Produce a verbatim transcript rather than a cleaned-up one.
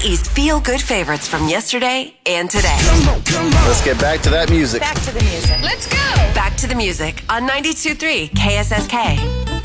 East feel-good favorites from yesterday and today. Let's get back to that music. Back to the music. Let's go. Back to the music on ninety-two point three K S S K.